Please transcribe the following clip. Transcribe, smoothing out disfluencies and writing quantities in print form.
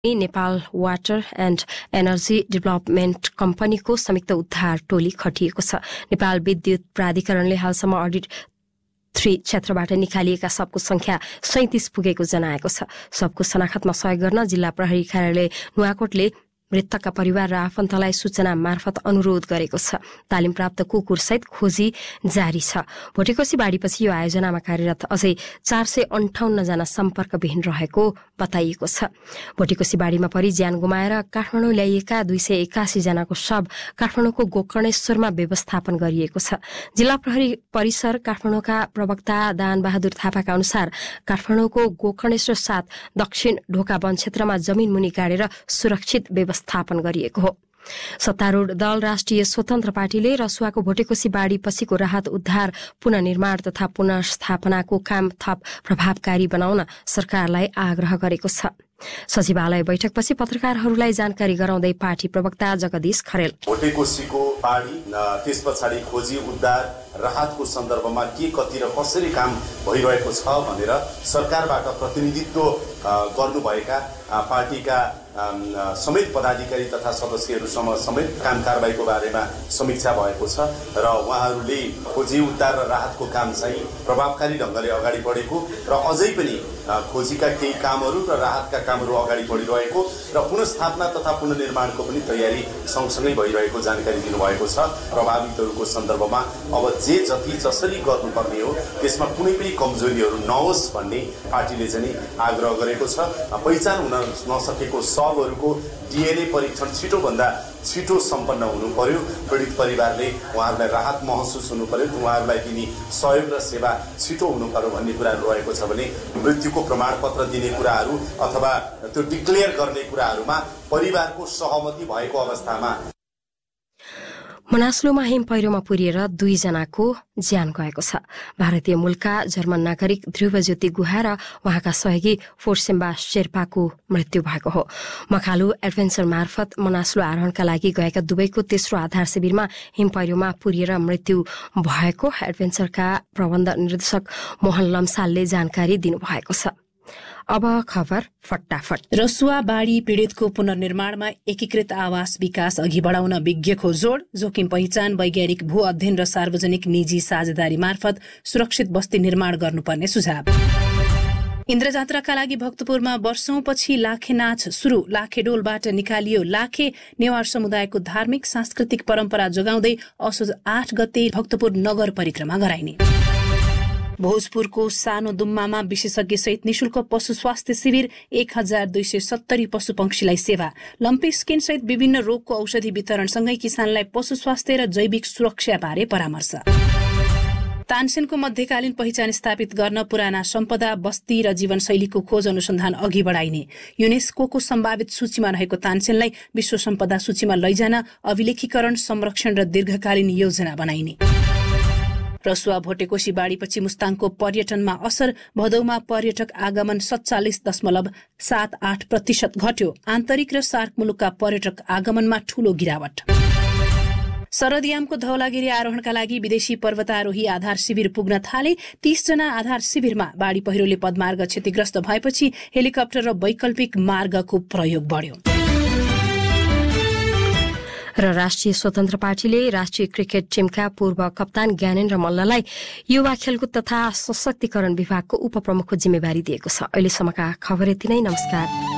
Nepal water and energy development कम्पनीको संयुक्त उद्धार टोली खटिएको छ। नेपाल विद्युत प्राधिकरणले हालसम्म अडिट 3 क्षेत्रबाट निकालिएका सबको संख्या 37 पुगेको जनाएको छ। सबको शनाखतमा सहयोग गर्न जिल्ला प्रहरी कार्यालय नुवाकोटले मृतकका परिवार र आफन्तलाई सूचना मार्फत अनुरोध गरेको छ। तालिम प्राप्त कुकुरसहित खोजी जारी छ। भोटेकोसी बाढीपछि यो आयोजनामा कार्यरत अझै 458 जना सम्पर्कविहीन रहेको बताइएको छ। भोटेकोसी बाढीमा परि ज्यान गुमाएर काठमाडौँ ल्याइएका 281 जनाको शव काठमाडौँको गोकर्णेश्वरमा व्यवस्थापन गरिएको छ। जिल्ला प्रहरी परिसर काठमाडौँका प्रवक्ता दान बहादुर थापाका अनुसार काठमाडौँको गोकर्णेश्वर 7 दक्षिण ढोका वन क्षेत्रमा जमिन मुनि गाडेर सुरक्षित व्यवस्थापन गरिएको हो। सत्तारूढ दल राष्ट्रिय स्वतन्त्र पार्टीले रसुवाको भोटेकोसी बाढी पछिको राहत उद्धार पुनर्निर्माण तथा पुनर्स्थापनाको काम थप प्रभावकारी बनाउन सरकारलाई आग्रह गरेको छ। सचिवालय बैठकपछि पत्रकारहरूलाई जानकारी गराउँदै पार्टी प्रवक्ता जगदीश खरेल भोटेकोसीको बाढी त्यस पछाडि खोजी उद्धार राहतको सन्दर्भमा के कति र कसरी काम भइरहेको छ भनेर सरकारबाट प्रतिनिधित्व गर्नुभएका पार्टीका समेत पदाधिकारी तथा सदस्यहरूसँग समेत काम कारबाहीको बारेमा समीक्षा भएको छ र उहाँहरूले खोजी उद्धार र राहतको काम चाहिँ प्रभावकारी ढङ्गले अगाडि बढेको र अझै पनि खोजीका केही कामहरू र राहतका कामहरू अगाडि बढिरहेको र पुनर्स्थापना तथा पुनर्निर्माणको पनि तयारी सँगसँगै भइरहेको जानकारी दिनुभएको छ। प्रभावितहरूको सन्दर्भमा अब जे जति जसरी गर्नुपर्ने हो त्यसमा कुनै पनि कमजोरीहरू नहोस् भन्ने पार्टीले चाहिँ आग्रह गरेको छ। पहिचान हुन नसकेको सबहरूको DNA परीक्षण छिटोभन्दा छिटो सम्पन्न हुनु पर्यो। पीडित परिवारले उहाँहरूलाई राहत महसुस हुनु पर्यो, उहाँहरूलाई दिने सहयोग र सेवा छिटो हुनु पर्यो भन्ने कुराहरू रहेको छ भने मृत्युको प्रमाणपत्र दिने कुराहरू अथवा त्यो डिक्लेयर गर्ने कुराहरूमा परिवारको सहमति भएको अवस्थामा। मनास्लुमा हिम पहिरोमा पुरिएर 2 जनाको ज्यान गएको छ। भारतीय मूलका जर्मन नागरिक ध्रुवज्योति गुहा र उहाँका सहयोगी फोर्सेम्बा शेर्पाको मृत्यु भएको हो। मखालु एडभेन्चर मार्फत मनास्लु आरोहणका लागि गएका दुवैको तेस्रो आधार शिविरमा हिम पहिरोमा पुरिएर मृत्यु भएको एडभेन्चरका प्रबन्ध निर्देशक मोहन लम्सालले जानकारी दिनुभएको छ। अब खबर फटाफट। रसुवा बाढी पीडितको पुनर्निर्माणमा एकीकृत आवास विकास अघि बढाउन विज्ञको जोड, जोखिम पहिचान, वैज्ञानिक भू अध्ययन र सार्वजनिक निजी साझेदारी मार्फत सुरक्षित बस्ती निर्माण गर्नुपर्ने सुझाव। इन्द्रजात्राका लागि भक्तपुरमा वर्षौंपछि लाखे नाच सुरु। लाखे डोलबाट निकालियो लाखे। नेवार समुदायको धार्मिक सांस्कृतिक परम्परा जोगाउँदै असोज 8 गते भक्तपुर नगर परिक्रमा गराइने। भोजपुरको सानो दुम्मामा विशेषज्ञ सहित निशुल्क पशु स्वास्थ्य शिविर, 1270 पशु पंक्षीलाई सेवा। लम्पी स्किन सहित विभिन्न रोगको औषधि वितरणसँगै किसानलाई पशु स्वास्थ्य र जैविक सुरक्षा बारे परामर्श। तानसेनको मध्यकालीन पहिचान स्थापित गर्न पुराना सम्पदा, बस्ती र जीवनशैलीको खोज अनुसन्धान अघि बढाइने। युनेस्कोको सम्भावित सूचीमा रहेको तानसेनलाई विश्व सम्पदा सूचीमा लैजान अभिलेखीकरण, संरक्षण र दीर्घकालीन योजना बनाइने। रसुवा भोटेकोसी बाढीपछि मुस्ताङको पर्यटनमा असर। भदौमा पर्यटक आगमन 47.78% घट्यो। आन्तरिक र सार्क मुलुकका पर्यटक आगमनमा ठूलो गिरावट। शरदयामको धौलागिरी आरोहणका लागि विदेशी पर्वतारोही आधार शिविर पुग्न थाले। 30 जना आधार शिविरमा। बाढी पहिरोले पदमार्ग क्षतिग्रस्त भएपछि हेलिकप्टर र वैकल्पिक मार्गको प्रयोग बढ्यो। र राष्ट्रिय स्वतन्त्र पार्टीले राष्ट्रिय क्रिकेट टिमका पूर्व कप्तान ज्ञानेन्द्र मल्ललाई युवा खेलकुद तथा सशक्तिकरण विभागको उपप्रमुखको जिम्मेवारी दिएको छ। अहिलेसम्मका खबर यति नै। नमस्कार।